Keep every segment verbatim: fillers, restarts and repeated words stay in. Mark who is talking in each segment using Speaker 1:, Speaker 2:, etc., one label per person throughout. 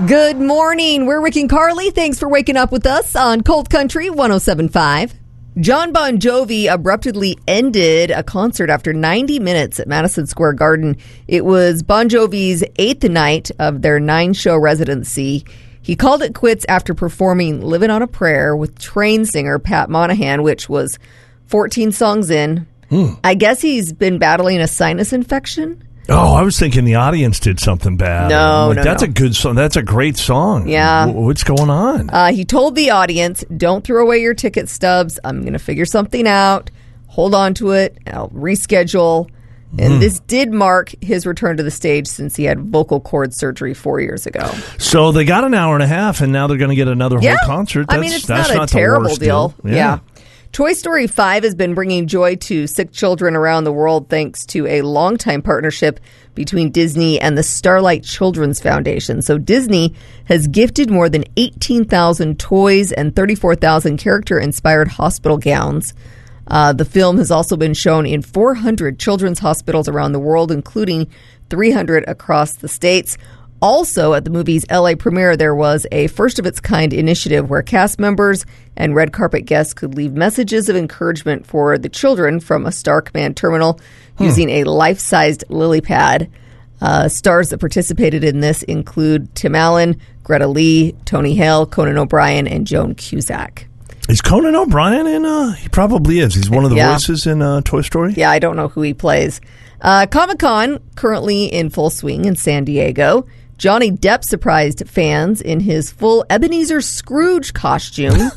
Speaker 1: Good morning. We're Rick and Carly. Thanks for waking up with us on Cold Country one oh seven point five. John Bon Jovi abruptly ended a concert after ninety minutes at Madison Square Garden. It was Bon Jovi's eighth night of their nine-show residency. He called it quits after performing Living on a Prayer with Train singer Pat Monahan, which was fourteen songs in. Hmm. I guess he's been battling a sinus infection.
Speaker 2: Oh, I was thinking the audience did something bad.
Speaker 1: No,
Speaker 2: like,
Speaker 1: no,
Speaker 2: That's
Speaker 1: no.
Speaker 2: a good song. That's a great song.
Speaker 1: Yeah.
Speaker 2: W- what's going on?
Speaker 1: Uh, he told the audience, don't throw away your ticket stubs. I'm going to figure something out. Hold on to it. I'll reschedule. And mm. this did mark his return to the stage since he had vocal cord surgery four years ago.
Speaker 2: So they got an hour and a half, and now they're going to get another
Speaker 1: yeah.
Speaker 2: whole concert. That's,
Speaker 1: I mean, it's
Speaker 2: that's
Speaker 1: not a
Speaker 2: not
Speaker 1: terrible deal.
Speaker 2: deal. Yeah.
Speaker 1: yeah. Toy Story five has been bringing joy to sick children around the world thanks to a longtime partnership between Disney and the Starlight Children's Foundation. So Disney has gifted more than eighteen thousand toys and thirty-four thousand character-inspired hospital gowns. Uh, the film has also been shown in four hundred children's hospitals around the world, including three hundred across the states. Also, at the movie's L A premiere, there was a first-of-its-kind initiative where cast members and red carpet guests could leave messages of encouragement for the children from a Star Command terminal hmm. using a life-sized lily pad. Uh, stars that participated in this include Tim Allen, Greta Lee, Tony Hale, Conan O'Brien, and Joan Cusack.
Speaker 2: Is Conan O'Brien in? Uh, he probably is. He's one of the
Speaker 1: yeah.
Speaker 2: voices in uh, Toy Story?
Speaker 1: Yeah, I don't know who he plays. Uh, Comic-Con, currently in full swing in San Diego. Johnny Depp surprised fans in his full Ebenezer Scrooge costume.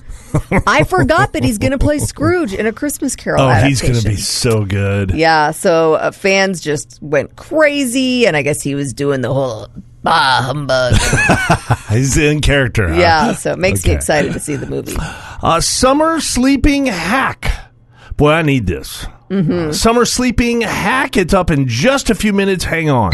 Speaker 1: I forgot that he's going to play Scrooge in a Christmas Carol
Speaker 2: oh,
Speaker 1: adaptation.
Speaker 2: he's going to be so good.
Speaker 1: Yeah, so uh, fans just went crazy, and I guess he was doing the whole bah humbug.
Speaker 2: He's in character. Huh?
Speaker 1: Yeah, so it makes
Speaker 2: okay.
Speaker 1: me excited to see the movie.
Speaker 2: Uh, summer sleeping hack. Boy, I need this.
Speaker 1: Mm-hmm.
Speaker 2: Summer sleeping hack. It's up in just a few minutes. Hang on.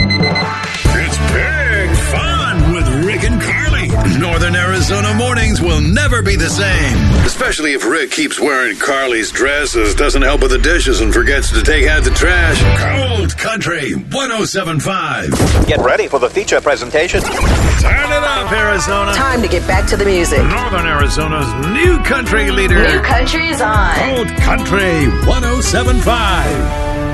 Speaker 3: It's big fun with Rick and Carly. Northern Arizona mornings will never be the same. Especially if Rick keeps wearing Carly's dresses, doesn't help with the dishes, and forgets to take out the trash. Cold Country one oh seven point five.
Speaker 4: Get ready for the feature presentation.
Speaker 3: Turn it up, Arizona.
Speaker 5: Time to get back to the music.
Speaker 3: Northern Arizona's new country leader.
Speaker 5: New country is on.
Speaker 3: Cold Country one oh seven point five.